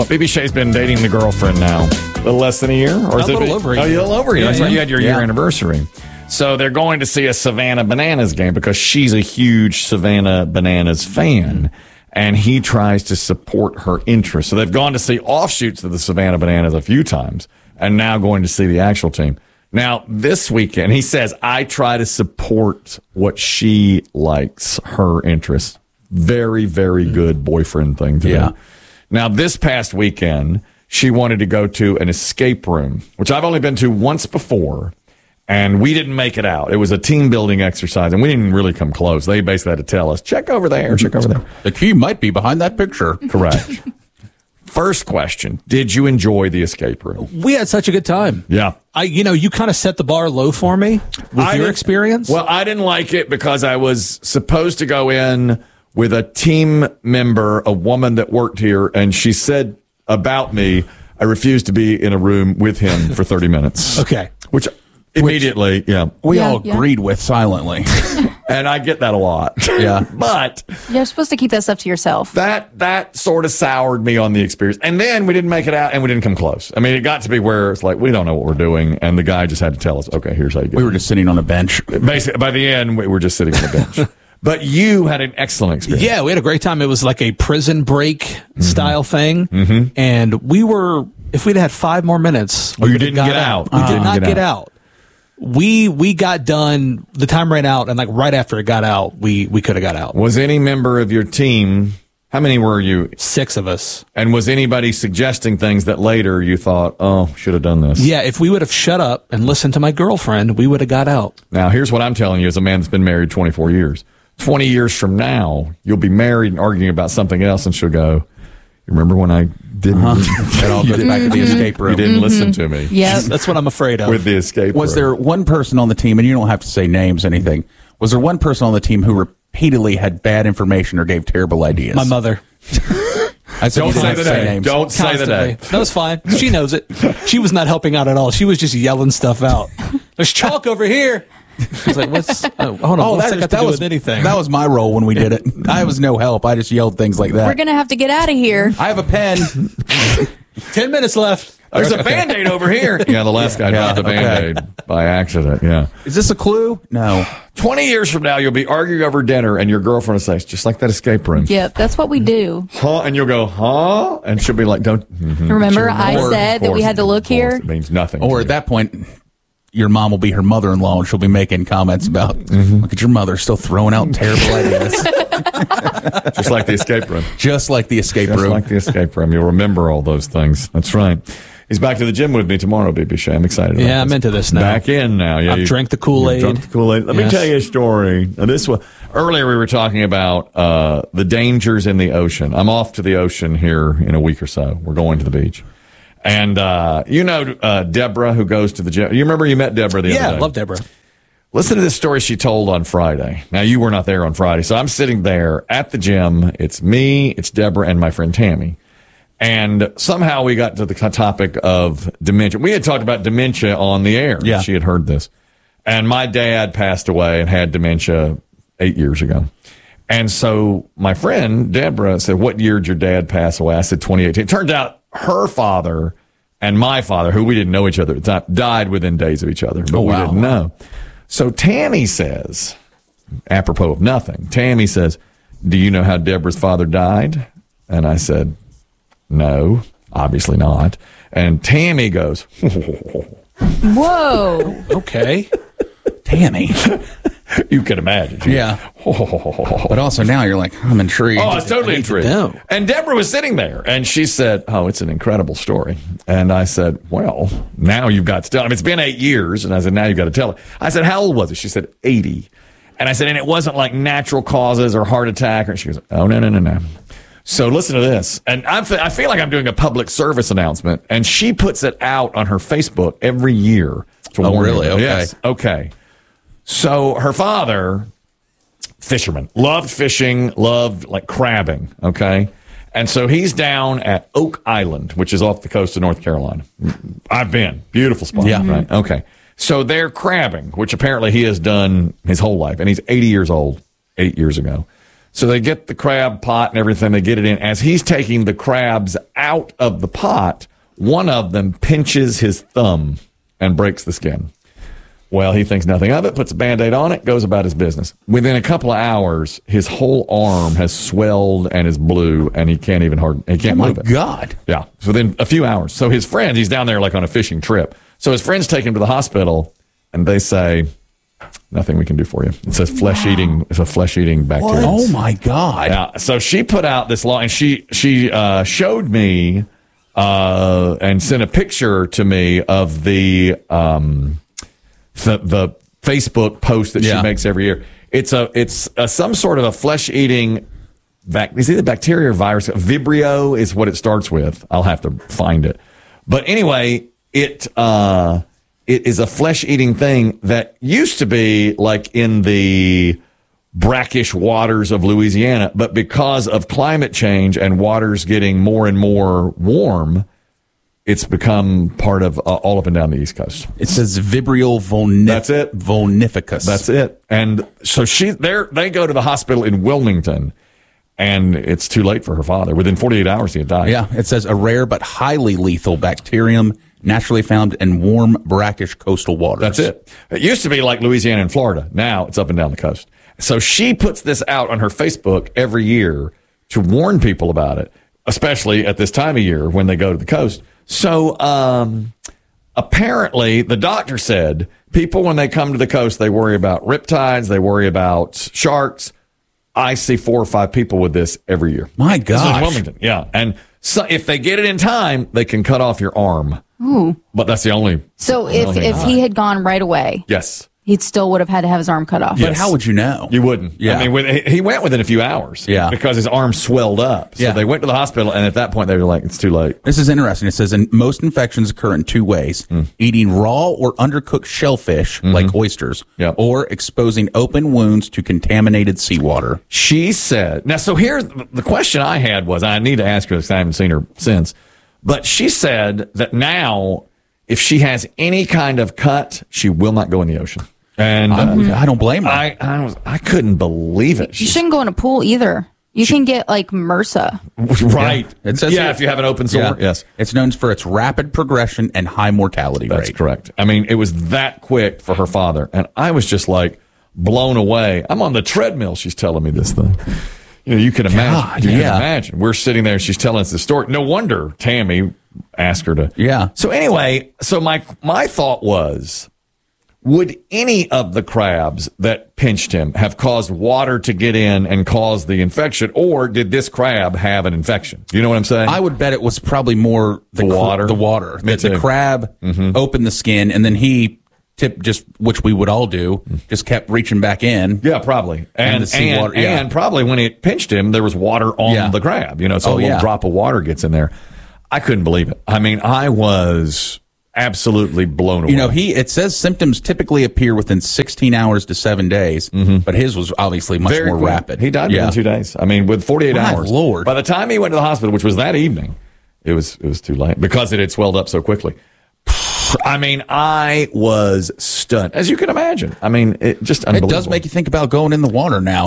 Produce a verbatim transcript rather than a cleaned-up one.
Well, B B Shay's been dating the girlfriend now a little less than a year? Or is A it little over a Oh, year. a little over a year. Yeah, That's yeah. right. You had your Yeah. year anniversary. So they're going to see a Savannah Bananas game because she's a huge Savannah Bananas fan. And he tries to support her interests. So they've gone to see offshoots of the Savannah Bananas a few times and now going to see the actual team. Now, this weekend, he says, I try to support what she likes, her interests. Very, very good boyfriend thing to Yeah. do. Now, this past weekend, she wanted to go to an escape room, which I've only been to once before. And we didn't make it out. It was a team building exercise, and we didn't really come close. They basically had to tell us, check over there, check over there. The key might be behind that picture. Correct. First question, did you enjoy the escape room? We had such a good time. Yeah. I, you know, you kind of set the bar low for me with I your didn't- experience. Well, I didn't like it because I was supposed to go in with a team member, a woman that worked here, and she said about me, I refused to be in a room with him for thirty minutes. Okay. Which immediately, yeah. We Yeah, all yeah. agreed with silently. And I get that a lot. Yeah. But You're supposed to keep that stuff to yourself. that that sort of soured me on the experience. And then we didn't make it out and we didn't come close. I mean, it got to be where it's like, we don't know what we're doing. And the guy just had to tell us, okay, here's how you get We it. were just sitting on a bench. Basically, by the end, we were just sitting on the bench. But you had an excellent experience. Yeah, we had a great time. It was like a prison break Mm-hmm. style thing. Mm-hmm. And we were, if we'd had five more minutes, we Oh, you would've didn't got get out. We You did didn't not get get out. out. We we got done, the time ran out, and like right after it got out, we, we could have got out. Was any member of your team, how many were you? Six of us. And was anybody suggesting things that later you thought, oh, should have done this? Yeah, if we would have shut up and listened to my girlfriend, we would have got out. Now, here's what I'm telling you as a man that's been married twenty-four years. twenty years from now, you'll be married and arguing about something else, and she'll go, you remember when I didn't, It all goes back to the escape you room. didn't listen to me Yep. That's what I'm afraid of. with the escape Was room. there one person on the team, and you don't have to say names, anything, was there one person on the team who repeatedly had bad information or gave terrible ideas? My mother. I said Don't you say have the to say name. names. Don't say the Constantly. name. No, it's fine. She knows it. She was not helping out at all. She was just yelling stuff out. There's chalk over here. I was like, what's, oh, hold on. Oh, what's that, that got to that do was with anything? That was my role when we did it. I was no help. I just yelled things like that. We're going to have to get out of here. I have a pen. Ten minutes left. There's a Band-Aid over here. Yeah, the last guy Yeah, dropped the okay. Band-Aid by accident, yeah. Is this a clue? No. twenty years from now, you'll be arguing over dinner, and your girlfriend will say, it's just like that escape room. Yep, that's what we do. Huh? And you'll go, huh? And she'll be like, don't. mhm. Remember, I Or- said that or- we had to look or- here? It means nothing. Or to at you. that point, your mom will be her mother-in-law, and she'll be making comments about, look at your mother still throwing out terrible ideas. Just like the escape room. Just like the escape Just room. like the escape room. You'll remember all those things. That's right. He's back to the gym with me tomorrow, B B Shay. I'm excited about Yeah, I'm this. into this now. Back in now. Yeah, I've you- drank the Kool-Aid. you Drunk the Kool-Aid. Let me Yes. tell you a story. Now, this was earlier we were talking about uh, the dangers in the ocean. I'm off to the ocean here in a week or so. We're going to the beach. And uh, you know uh, Deborah, who goes to the gym. You remember you met Deborah the Yeah, other day? love Deborah. Listen to this story she told on Friday. Now, you were not there on Friday. So I'm sitting there at the gym. It's me, it's Deborah, and my friend Tammy. And somehow we got to the topic of dementia. We had talked about dementia on the air. Yeah. She had heard this. And my dad passed away and had dementia eight years ago. And so my friend Deborah said, what year did your dad pass away? I said twenty eighteen. It turned out her father and my father, who we didn't know each other at the time, died within days of each other. But Oh, we wow. didn't know. So Tammy says, apropos of nothing, Tammy says, do you know how Deborah's father died? And I said, no, obviously not. And Tammy goes, Whoa. Okay. Tammy. you can imagine. She- Yeah. But also now you're like, I'm intrigued. Oh, I was totally intrigued. know. And Deborah was sitting there, and she said, oh, it's an incredible story. And I said, well, now you've got to tell. I mean, it's been eight years, and I said, now you've got to tell it. I said, how old was it? She said, eighty. And I said, and it wasn't like natural causes or heart attack. And she goes, oh, no, no, no, no. So listen to this. And I I feel like I'm doing a public service announcement, and she puts it out on her Facebook every year. to Oh, warn really? you. Okay. Yes. Okay. So her father, fisherman, loved fishing, loved like crabbing. Okay. And so he's down at Oak Island, which is off the coast of North Carolina. I've been. Beautiful spot. Yeah. Right. Okay. So they're crabbing, which apparently he has done his whole life. And he's eighty years old, eight years ago. So they get the crab pot and everything. They get it in. As he's taking the crabs out of the pot, one of them pinches his thumb and breaks the skin. Well, he thinks nothing of it, puts a Band-Aid on it, goes about his business. Within a couple of hours, his whole arm has swelled and is blue, and he can't even hard, he can't Oh, my move it. God. Yeah, so within a few hours. So his friends, he's down there like on a fishing trip. So his friends take him to the hospital, and they say, nothing we can do for you. It says flesh-eating, it's a flesh-eating bacteria. Oh, my God. Yeah, so she put out this law, and she she uh, showed me uh, and sent a picture to me of the um, the, the Facebook post that Yeah. she makes every year. It's a it's a, some sort of a flesh-eating vac- is either bacteria or virus. Vibrio is what it starts with. I'll have to find it, but anyway, it. Uh, It is a flesh-eating thing that used to be like in the brackish waters of Louisiana, but because of climate change and waters getting more and more warm, it's become part of uh, all up and down the East Coast. It says Vibrio vulnif- That's it. vulnificus. That's it. And so she, they they go to the hospital in Wilmington, and it's too late for her father. Within forty-eight hours, he had died. Yeah, it says a rare but highly lethal bacterium naturally found in warm, brackish coastal waters. That's it. It used to be like Louisiana and Florida. Now it's up and down the coast. So she puts this out on her Facebook every year to warn people about it, especially at this time of year when they go to the coast. So um, apparently the doctor said people, when they come to the coast, they worry about riptides, they worry about sharks. I see four or five people with this every year. My This is in gosh. Wilmington, yeah. And so if they get it in time, they can cut off your arm. Ooh. But that's the only. So the if, only if thing. he had gone right away, Yes. he still would have had to have his arm cut off. But Yes. how would you know? You wouldn't. Yeah. I mean, with, he went within a few hours. Yeah. Because his arm swelled up. So Yeah. they went to the hospital, and at that point, they were like, it's too late. This is interesting. It says in most infections occur in two ways: Mm. eating raw or undercooked shellfish, like oysters, Mm-hmm. Yep. or exposing open wounds to contaminated seawater. She said, now, so here's the question I had was, I need to ask her because I haven't seen her since, but she said that now, if she has any kind of cut, she will not go in the ocean. And uh, I don't blame her. I, I, was, I couldn't believe it. You She's- shouldn't go in a pool either. You can get like MRSA. right. It says yeah, here- if you have an open sore. Yes. It's known for its rapid progression and high mortality That's rate. correct. I mean, it was that quick for her father. And I was just like blown away. I'm on the treadmill. She's telling me this thing. You know, you can imagine. God, you yeah. can imagine. We're sitting there. She's telling us the story. No wonder Tammy asked her to. Yeah. So anyway, so my, my thought was, would any of the crabs that pinched him have caused water to get in and cause the infection? Or did this crab have an infection? You know what I'm saying? I would bet it was probably more the, The cr- water? The water. Me That the too. crab opened the skin, and then he tipped just, which we would all do, just kept reaching back in. Yeah, probably. And And the seawater, and, yeah. and probably when it pinched him, there was water on Yeah. the crab. You know, so Oh, a little yeah. drop of water gets in there. I couldn't believe it. I mean, I was absolutely blown away. You know, he it says symptoms typically appear within sixteen hours to seven days, but his was obviously much Very more quick. rapid. He died Yeah. within two days. I mean, with forty-eight My hours. Lord. By the time he went to the hospital, which was that evening, it was it was too late because it had swelled up so quickly. I mean, I was stunned, as you can imagine. I mean, it just It unbelievable. does make you think about going in the water now.